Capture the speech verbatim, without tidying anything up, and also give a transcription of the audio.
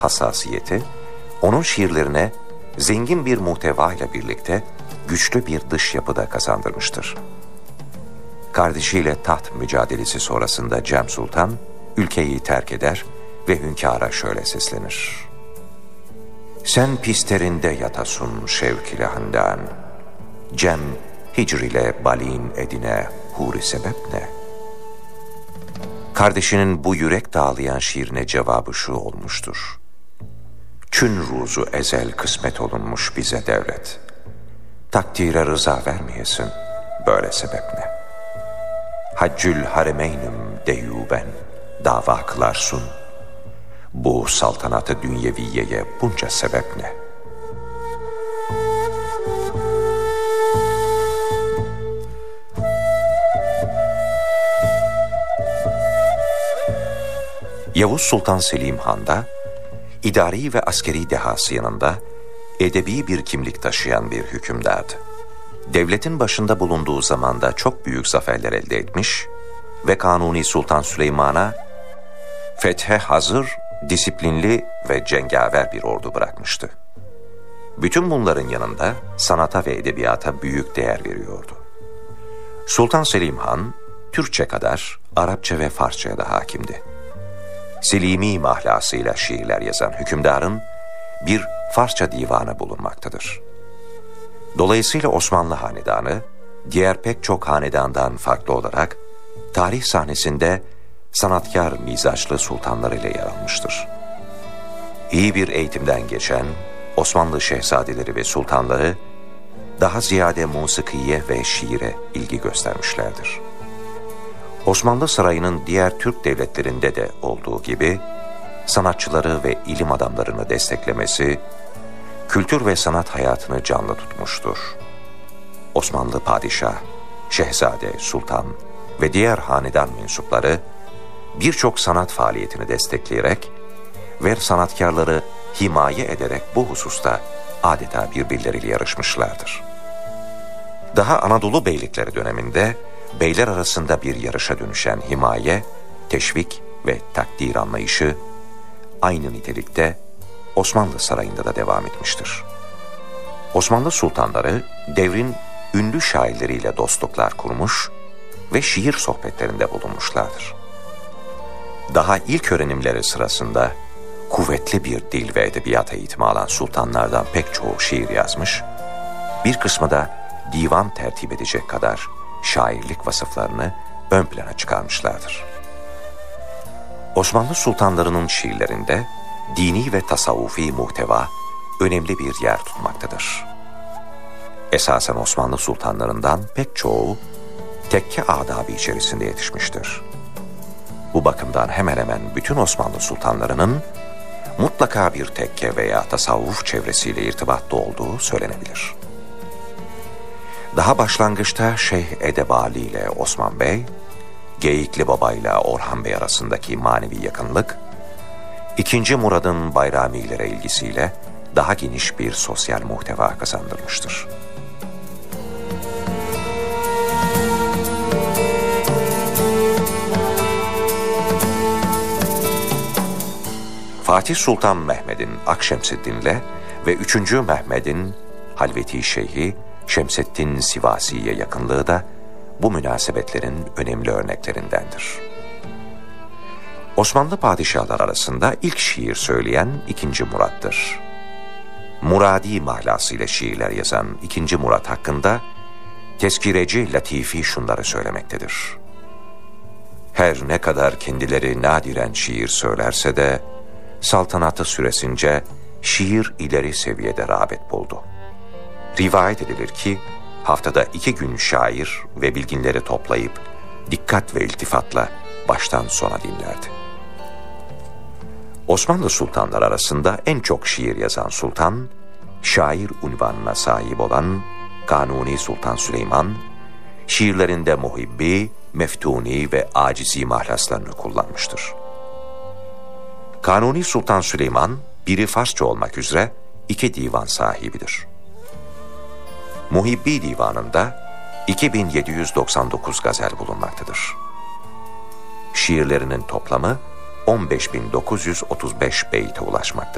hassasiyeti, onun şiirlerine zengin bir muhteva ile birlikte güçlü bir dış yapı da kazandırmıştır. Kardeşiyle taht mücadelesi sonrasında Cem Sultan, ülkeyi terk eder ve hünkâra şöyle seslenir: "Sen pisterinde yatasun şevk ile handan, Cem hicr ile balin edine huri sebep ne?" Kardeşinin bu yürek dağlayan şiirine cevabı şu olmuştur: "Çün ruzu ezel kısmet olunmuş bize devlet, takdire rıza vermeyesin, böyle sebep ne? Haccül haremeynüm deyuben dava kılarsın, bu saltanatı dünyeviyeye bunca sebep ne?" Yavuz Sultan Selim Han da idari ve askeri dehası yanında edebi bir kimlik taşıyan bir hükümdardı. Devletin başında bulunduğu zamanda çok büyük zaferler elde etmiş ve Kanuni Sultan Süleyman'a fethe hazır, disiplinli ve cengaver bir ordu bırakmıştı. Bütün bunların yanında sanata ve edebiyata büyük değer veriyordu. Sultan Selim Han, Türkçe kadar Arapça ve Farsça'ya da hakimdi. Selimi mahlasıyla şiirler yazan hükümdarın bir Farsça divanı bulunmaktadır. Dolayısıyla Osmanlı Hanedanı, diğer pek çok hanedandan farklı olarak tarih sahnesinde sanatkar mizaçlı sultanlarıyla yer almıştır. İyi bir eğitimden geçen Osmanlı şehzadeleri ve sultanları daha ziyade musikiye ve şiire ilgi göstermişlerdir. Osmanlı Sarayı'nın diğer Türk devletlerinde de olduğu gibi sanatçıları ve ilim adamlarını desteklemesi, kültür ve sanat hayatını canlı tutmuştur. Osmanlı padişah, şehzade, sultan ve diğer hanedan mensupları birçok sanat faaliyetini destekleyerek ve sanatkarları himaye ederek bu hususta adeta birbirleriyle yarışmışlardır. Daha Anadolu beylikleri döneminde beyler arasında bir yarışa dönüşen himaye, teşvik ve takdir anlayışı aynı nitelikte Osmanlı Sarayı'nda da devam etmiştir. Osmanlı sultanları devrin ünlü şairleriyle dostluklar kurmuş ve şiir sohbetlerinde bulunmuşlardır. Daha ilk öğrenimleri sırasında kuvvetli bir dil ve edebiyat eğitimi alan sultanlardan pek çoğu şiir yazmış, bir kısmı da divan tertip edecek kadar şairlik vasıflarını ön plana çıkarmışlardır. Osmanlı sultanlarının şiirlerinde dini ve tasavvufi muhteva önemli bir yer tutmaktadır. Esasen Osmanlı sultanlarından pek çoğu tekke adabı içerisinde yetişmiştir. Bu bakımdan hemen hemen bütün Osmanlı sultanlarının mutlaka bir tekke veya tasavvuf çevresiyle irtibatlı olduğu söylenebilir. Daha başlangıçta Şeyh Edebali ile Osman Bey, Geyikli Baba ile Orhan Bey arasındaki manevi yakınlık, İkinci Murad'ın Bayramilere ilgisiyle daha geniş bir sosyal muhteva kazandırmıştır. Fatih Sultan Mehmed'in Akşemseddin'le ve üçüncü Mehmed'in Halveti Şeyhi Şemseddin Sivasi'ye yakınlığı da bu münasebetlerin önemli örneklerindendir. Osmanlı padişahlar arasında ilk şiir söyleyen ikinci Murat'tır. Muradi mahlasıyla şiirler yazan ikinci Murat hakkında tezkireci Latifi şunları söylemektedir: "Her ne kadar kendileri nadiren şiir söylerse de saltanatı süresince şiir ileri seviyede rağbet buldu. Rivayet edilir ki haftada iki gün şair ve bilginleri toplayıp dikkat ve iltifatla baştan sona dinlerdi." Osmanlı sultanlar arasında en çok şiir yazan sultan, şair unvanına sahip olan Kanuni Sultan Süleyman, şiirlerinde muhibbi, meftuni ve acizi mahlaslarını kullanmıştır. Kanuni Sultan Süleyman, biri Farsça olmak üzere iki divan sahibidir. Muhibbi divanında iki bin yedi yüz doksan dokuz gazel bulunmaktadır. Şiirlerinin toplamı on beş bin dokuz yüz otuz beş beyte ulaşmaktadır.